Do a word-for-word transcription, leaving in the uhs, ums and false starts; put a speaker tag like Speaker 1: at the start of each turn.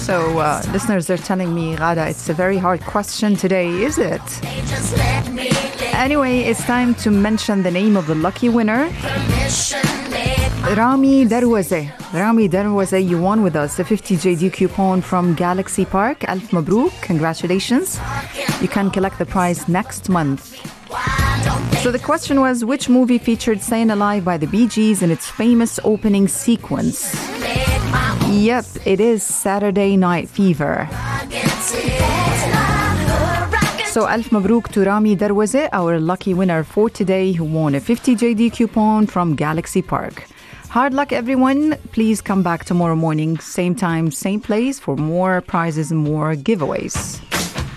Speaker 1: So uh, listeners are telling me, Ghada, it's a very hard question today, is it? Anyway, it's time to mention the name of the lucky winner. Rami Darwaze. Rami Darwaze, you won with us a fifty J D coupon from Galaxy Park. Alf Mabruk, congratulations. You can collect the prize next month. So the question was, which movie featured Staying Alive by the Bee Gees in its famous opening sequence? Yep, it is Saturday Night Fever. So Alf Mabruk to Rami Darwaze, our lucky winner for today, who won a fifty J D coupon from Galaxy Park. Hard luck, everyone. Please come back tomorrow morning, same time, same place, for more prizes and more giveaways.